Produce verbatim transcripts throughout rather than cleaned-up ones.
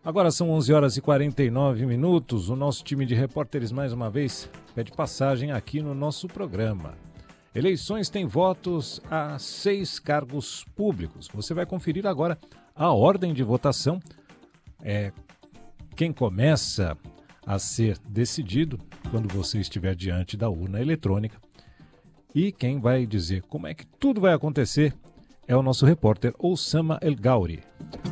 Agora são onze horas e quarenta e nove minutos. O nosso time de repórteres, mais uma vez, pede passagem aqui no nosso programa. Eleições têm votos a seis cargos públicos. Você vai conferir agora a ordem de votação. É, quem começa a ser decidido quando você estiver diante da urna eletrônica. E quem vai dizer como é que tudo vai acontecer é o nosso repórter Oussama El Gauri.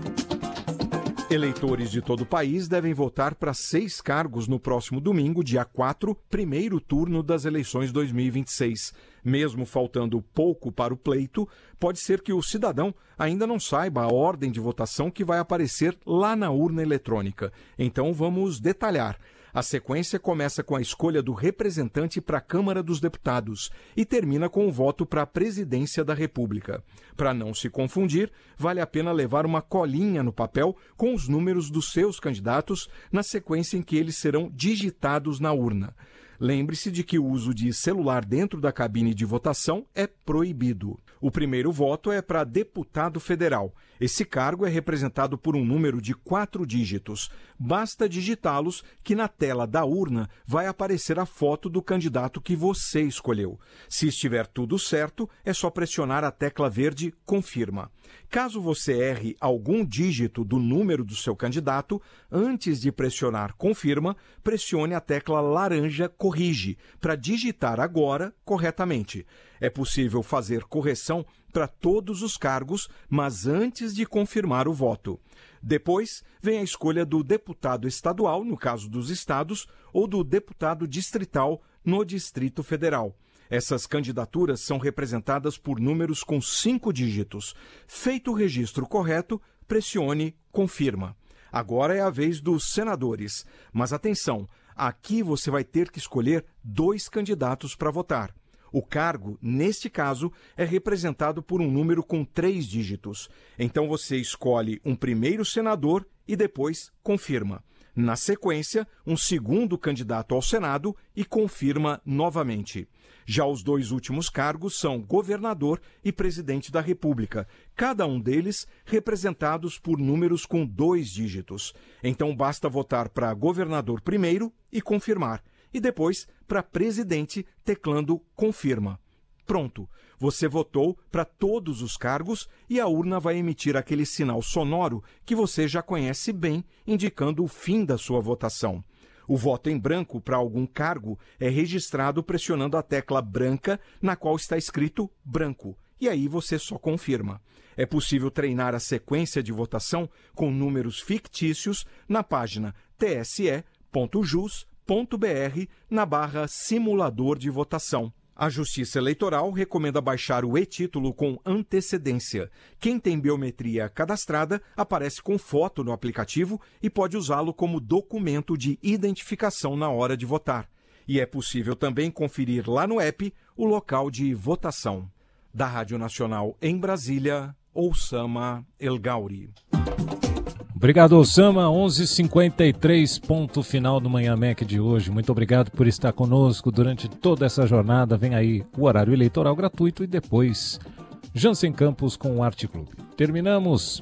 Eleitores de todo o país devem votar para seis cargos no próximo domingo, dia quatro, primeiro turno das eleições dois mil e vinte e seis. Mesmo faltando pouco para o pleito, pode ser que o cidadão ainda não saiba a ordem de votação que vai aparecer lá na urna eletrônica. Então vamos detalhar. A sequência começa com a escolha do representante para a Câmara dos Deputados e termina com o voto para a Presidência da República. Para não se confundir, vale a pena levar uma colinha no papel com os números dos seus candidatos na sequência em que eles serão digitados na urna. Lembre-se de que o uso de celular dentro da cabine de votação é proibido. O primeiro voto é para deputado federal. Esse cargo é representado por um número de quatro dígitos. Basta digitá-los que na tela da urna vai aparecer a foto do candidato que você escolheu. Se estiver tudo certo, é só pressionar a tecla verde Confirma. Caso você erre algum dígito do número do seu candidato, antes de pressionar Confirma, pressione a tecla laranja Corrige para digitar agora corretamente. É possível fazer correção para todos os cargos, mas antes de confirmar o voto. Depois, vem a escolha do deputado estadual, no caso dos estados, ou do deputado distrital, no Distrito Federal. Essas candidaturas são representadas por números com cinco dígitos. Feito o registro correto, pressione Confirma. Agora é a vez dos senadores. Mas atenção, aqui você vai ter que escolher dois candidatos para votar. O cargo, neste caso, é representado por um número com três dígitos. Então você escolhe um primeiro senador e depois confirma. Na sequência, um segundo candidato ao Senado e confirma novamente. Já os dois últimos cargos são governador e presidente da República, cada um deles representados por números com dois dígitos. Então basta votar para governador primeiro e confirmar, e depois para presidente teclando confirma. Pronto, você votou para todos os cargos e a urna vai emitir aquele sinal sonoro que você já conhece bem, indicando o fim da sua votação. O voto em branco para algum cargo é registrado pressionando a tecla branca na qual está escrito branco, e aí você só confirma. É possível treinar a sequência de votação com números fictícios na página t s e ponto jus ponto b r na barra simulador de votação. A Justiça Eleitoral recomenda baixar o e-título com antecedência. Quem tem biometria cadastrada aparece com foto no aplicativo e pode usá-lo como documento de identificação na hora de votar. E é possível também conferir lá no app o local de votação. Da Rádio Nacional em Brasília, Oussama El Gauri. Obrigado, Oussama. onze e cinquenta e três, ponto final do Manhã Mac de hoje. Muito obrigado por estar conosco durante toda essa jornada. Vem aí o horário eleitoral gratuito e depois Jansen Campos com o Arte Clube. Terminamos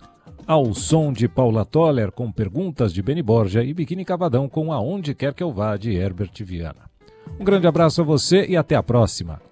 ao som de Paula Toller com perguntas de Beni Borja e Biquíni Cavadão com Aonde Quer Que Eu Vá de Herbert Viana. Um grande abraço a você e até a próxima.